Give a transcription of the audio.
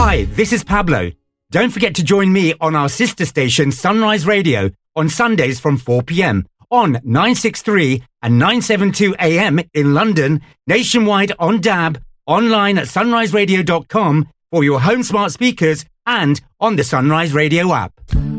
Hi, this is Pablo. Don't forget to join me on our sister station Sunrise Radio on Sundays from 4 p.m. on 963 and 972 AM in London, nationwide on DAB, online at sunriseradio.com for your home smart speakers and on the Sunrise Radio app.